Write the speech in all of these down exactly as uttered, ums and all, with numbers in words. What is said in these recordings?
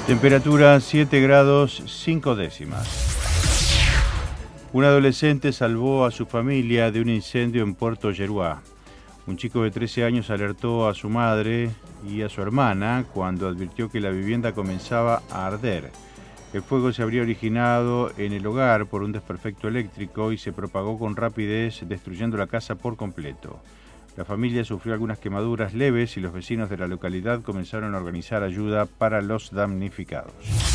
Temperatura siete grados cinco décimas. Un adolescente salvó a su familia de un incendio en Puerto Yeruá. Un chico de trece años alertó a su madre y a su hermana cuando advirtió que la vivienda comenzaba a arder. El fuego se habría originado en el hogar por un desperfecto eléctrico y se propagó con rapidez, destruyendo la casa por completo. La familia sufrió algunas quemaduras leves y los vecinos de la localidad comenzaron a organizar ayuda para los damnificados.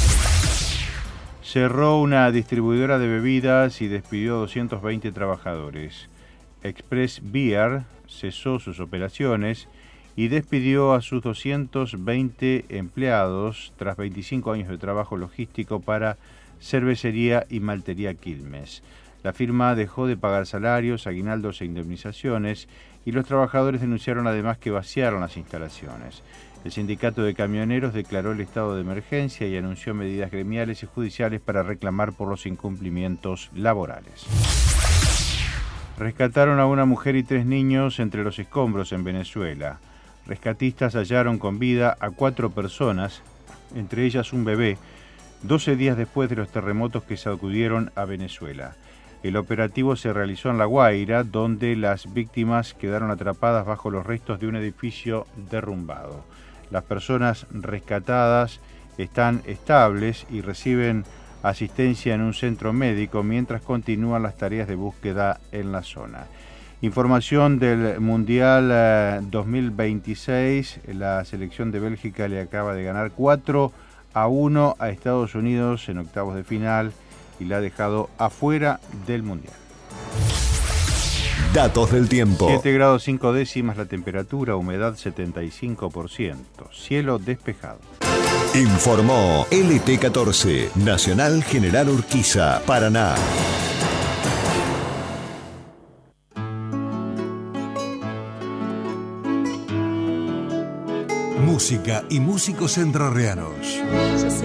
Cerró una distribuidora de bebidas y despidió a doscientos veinte trabajadores. Express Beer cesó sus operaciones y despidió a sus doscientos veinte empleados tras veinticinco años de trabajo logístico para Cervecería y Maltería Quilmes. La firma dejó de pagar salarios, aguinaldos e indemnizaciones y los trabajadores denunciaron además que vaciaron las instalaciones. El sindicato de camioneros declaró el estado de emergencia y anunció medidas gremiales y judiciales para reclamar por los incumplimientos laborales. Rescataron a una mujer y tres niños entre los escombros en Venezuela. Rescatistas hallaron con vida a cuatro personas, entre ellas un bebé, doce días después de los terremotos que sacudieron a Venezuela. El operativo se realizó en La Guaira, donde las víctimas quedaron atrapadas bajo los restos de un edificio derrumbado. Las personas rescatadas están estables y reciben asistencia en un centro médico mientras continúan las tareas de búsqueda en la zona. Información del Mundial eh, dos mil veintiséis, la selección de Bélgica le acaba de ganar cuatro a uno a Estados Unidos en octavos de final y la ha dejado afuera del Mundial. Datos del tiempo. siete grados cinco décimas la temperatura, humedad setenta y cinco por ciento, cielo despejado. Informó L T catorce, Nacional General Urquiza, Paraná. Música y músicos entrerrianos.